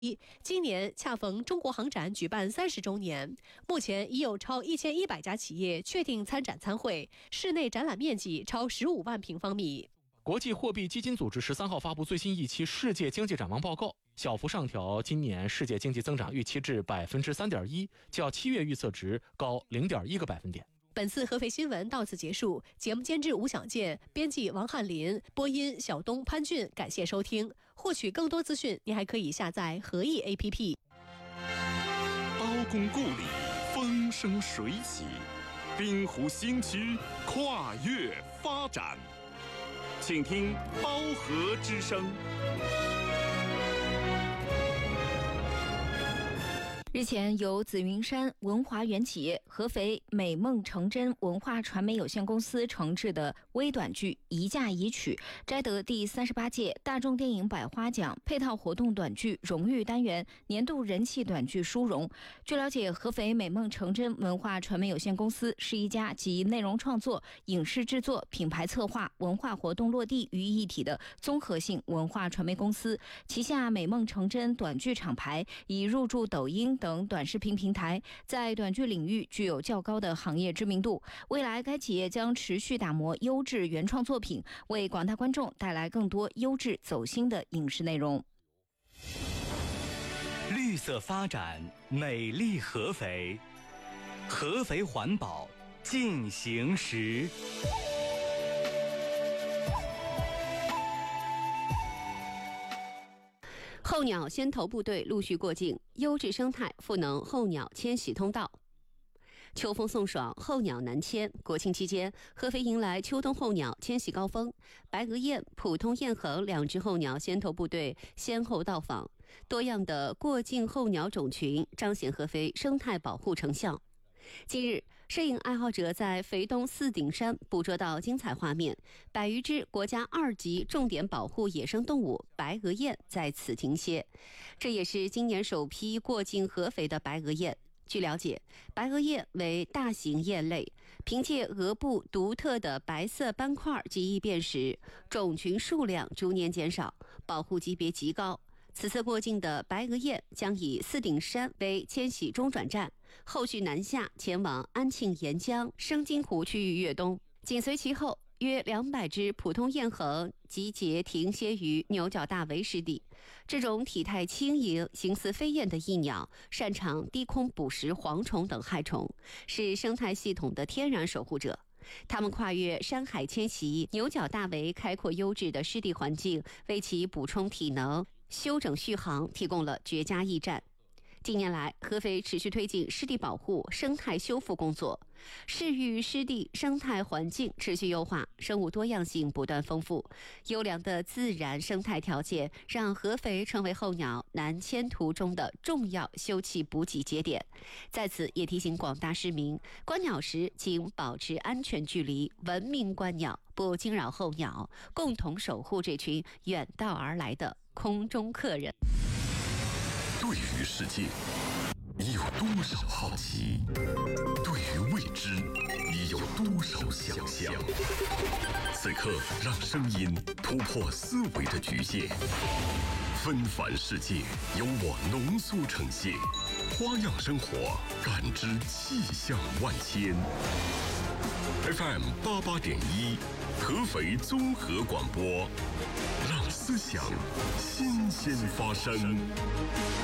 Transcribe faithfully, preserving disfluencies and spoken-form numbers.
一，今年恰逢中国航展举办三十周年，目前已有超一千一百家企业确定参展参会，室内展览面积超十五万平方米。 国际货币基金组织十三号发布最新一期世界经济展望报告，小幅上调今年世界经济增长预期至百分之三点一，较七月预测值高零点一个百分点。 本次合肥新闻到此结束，节目监制吴小健，编辑王翰林，播音小东、潘俊，感谢收听。获取更多资讯，您还可以下载合意 A P P。 刀工故里，风生水起，滨湖新区跨越发展，请听包河之声。 日前，由紫云山文华园企业、合肥美梦成真文化传媒有限公司承制的微短剧《一嫁一娶》摘得第三十八届大众电影百花奖配套活动短剧荣誉单元年度人气短剧殊荣。据了解，合肥美梦成真文化传媒有限公司是一家集内容创作、影视制作、品牌策划、文化活动落地于一体的综合性文化传媒公司。旗下美梦成真短剧厂牌已入驻抖音等短视频平台，在短剧领域具有较高的行业知名度。未来该企业将持续打磨优质原创作品，为广大观众带来更多优质走心的影视内容。 绿色发展，美丽合肥，合肥环保进行时。 候鸟先头部队陆续过境，优质生态赋能候鸟迁徙通道。秋风送爽，候鸟南迁。国庆期间，合肥迎来秋冬候鸟迁徙高峰，白额雁、普通雁衡两支候鸟先头部队先后到访，多样的过境候鸟种群彰显合肥生态保护成效。近日，摄影爱好者在肥东四顶山捕捉到精彩画面，百余只国家二级重点保护野生动物白额雁在此停歇，这也是今年首批过境合肥的白额雁。据了解，白额雁为大型雁类，凭借额部独特的白色斑块极易辨识，种群数量逐年减少，保护级别极高。此次过境的白额雁将以四顶山为迁徙中转站，后续南下前往安庆沿江、生津湖区域越冬。紧随其后，约两百只普通雁衡集结停歇于牛角大围湿地。这种体态轻盈、形似飞燕的翼鸟，擅长低空捕食蝗虫等害虫，是生态系统的天然守护者。它们跨越山海迁徙，牛角大围开阔优质的湿地环境，为其补充体能、休整续航提供了绝佳驿站。近年来，合肥持续推进湿地保护、生态修复工作，市域湿地生态环境持续优化，生物多样性不断丰富。优良的自然生态条件让合肥成为候鸟南迁途中的重要休憩补给节点。在此也提醒广大市民，观鸟时请保持安全距离，文明观鸟，不惊扰候鸟，共同守护这群远道而来的空中客人。 对于世界，你有多少好奇？对于未知，你有多少想象？此刻，让声音突破思维的局限，纷繁世界由我浓缩呈现，花样生活，感知气象万千。F M 八八点一，合肥综合广播，让思想新鲜发生。